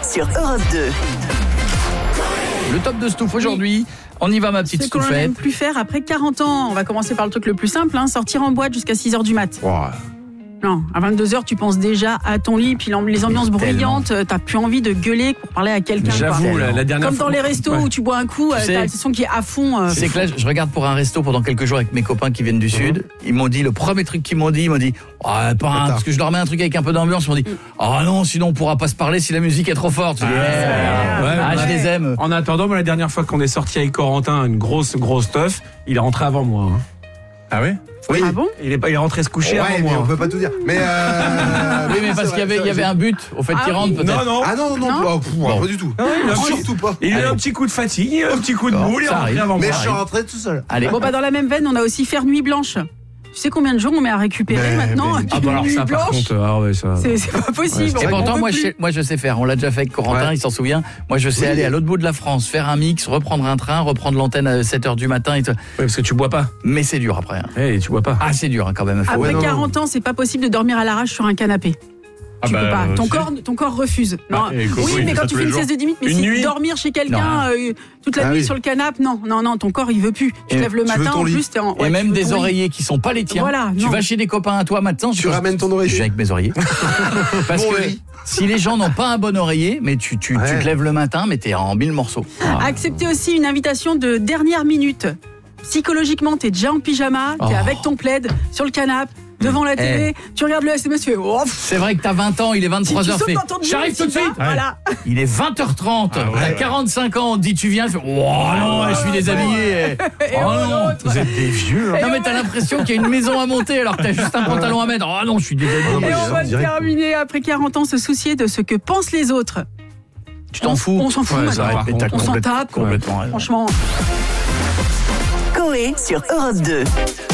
sur Europe 2. Le top de Stouff aujourd'hui. On y va, ma petite Ce qu'on Stouffette. n'aime plus faire après 40 ans. On va commencer par le truc le plus simple, sortir en boîte jusqu'à 6h du mat. Oh, Non, à 22h, tu penses déjà à ton lit, puis les ambiances bruyantes, t'as plus envie de gueuler pour parler à quelqu'un. J'avoue, quoi. la dernière Comme fois. dans les restos où tu bois un coup, sais, t'as le son qui est à fond. c'est que là, je regarde pour un resto pendant quelques jours avec mes copains qui viennent du Sud. Ils m'ont dit, le premier truc qu'ils m'ont dit, parce que je leur mets un truc avec un peu d'ambiance, ils m'ont dit, non, sinon on pourra pas se parler si la musique est trop forte. Je dis, je les aime. En attendant, moi, la dernière fois qu'on est sorti avec Corentin, une grosse teuf, il est rentré avant moi. Hein. Ah ouais? Oui. Ah bon? Il est rentré se coucher avant mais moi. on peut pas tout dire. Mais Oui, mais parce qu'il y avait un but au fait qu'il rentre, peut-être. Non. Ah non, pas du tout. Surtout pas. Il a eu un petit coup de fatigue, un petit coup de boule, il est ça rentré arrive. avant Mais moi. je suis rentré tout seul. Allez. Bon, dans la même veine, on a aussi faire nuit blanche. Tu sais combien de jours on met à récupérer maintenant? Ah bah alors Nuit ça, par blanche, contre, ça. c'est pas possible. Et on pourtant, peut moi plus. je sais faire. On l'a déjà fait avec Corentin, Ouais. il s'en souvient. Moi, je sais aller à l'autre bout de la France, faire un mix, reprendre un train, reprendre l'antenne à 7h du matin. Ouais, parce que tu bois pas. Mais c'est dur après. Tu bois pas. Ah, c'est dur quand même. Faut- Après non, 40 ans, c'est pas possible de dormir à l'arrache sur un canapé. Tu peux pas. Ton corps refuse. Non. Oui, mais quand tu fais une sieste de 10 minutes, mais Une c'est nuit. dormir chez quelqu'un toute la Ah nuit oui. sur le canapé, non, ton corps il veut plus. Tu te lèves le tu veux matin, ton en lit. plus t'es en. Et ouais, même tu veux des ton lit. oreillers qui sont pas les tiens. Voilà, tu non. vas chez des copains à toi maintenant. Tu ramènes ton oreiller. Je viens avec mes oreillers. Parce Mon que lit. si les gens n'ont pas un bon oreiller, mais tu te lèves le matin, mais t'es en 1000 morceaux. Accepter aussi une invitation de dernière minute. Psychologiquement, t'es déjà en pyjama, t'es avec ton plaid sur le canapé, devant la télé, tu regardes le SMS, tu fais C'est vrai que t'as 20 ans, il est si tu 23h. sautes dans ton lit, J'arrive tout de tu vas, suite. Voilà. Il est 20h30. T'as 45 ans, on te dit tu viens. Tu fais, non, je suis déshabillé. Et Oh non, l'autre. vous êtes des vieux. Et Non mais on t'as va- l'impression qu'il y a une maison à monter alors que t'as juste un pantalon à mettre. Oh non, je suis déshabillé. Et on va terminer après 40 ans se soucier de ce que pensent les autres. Tu t'en fous. On s'en fout Ouais, ça maintenant. va. Mais t'as On s'en complètement- tape. complètement raison. Franchement. Coé sur Europe 2.